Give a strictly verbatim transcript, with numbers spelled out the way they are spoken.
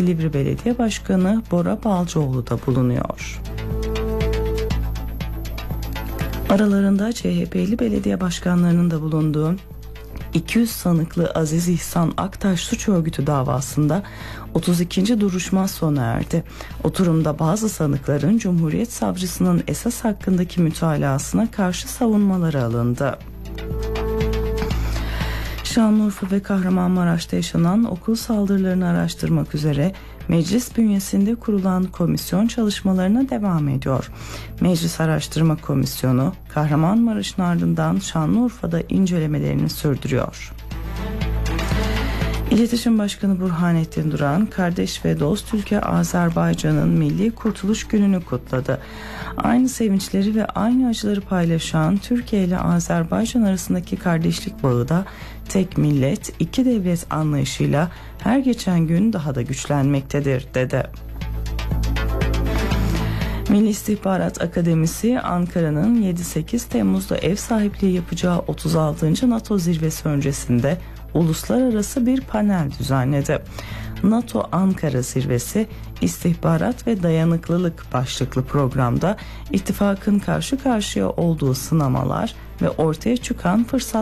Silivri Belediye Başkanı Bora Balcıoğlu da bulunuyor. Aralarında C H P'li belediye başkanlarının da bulunduğu iki yüz sanıklı Aziz İhsan Aktaş suç örgütü davasında otuz ikinci duruşma sona erdi. Oturumda bazı sanıkların Cumhuriyet Savcısının esas hakkındaki mütalasına karşı savunmaları alındı. Şanlıurfa ve Kahramanmaraş'ta yaşanan okul saldırılarını araştırmak üzere meclis bünyesinde kurulan komisyon çalışmalarına devam ediyor. Meclis Araştırma Komisyonu Kahramanmaraş'ın ardından Şanlıurfa'da incelemelerini sürdürüyor. İletişim Başkanı Burhanettin Duran, kardeş ve dost ülke Azerbaycan'ın Milli Kurtuluş Günü'nü kutladı. Aynı sevinçleri ve aynı acıları paylaşan Türkiye ile Azerbaycan arasındaki kardeşlik bağı da tek millet, iki devlet anlayışıyla her geçen gün daha da güçlenmektedir, dedi. Milli İstihbarat Akademisi Ankara'nın yedi sekiz Temmuz'da ev sahipliği yapacağı otuz altıncı NATO zirvesi öncesinde uluslararası bir panel düzenledi. NATO Ankara Zirvesi İstihbarat ve Dayanıklılık başlıklı programda ittifakın karşı karşıya olduğu sınamalar ve ortaya çıkan fırsat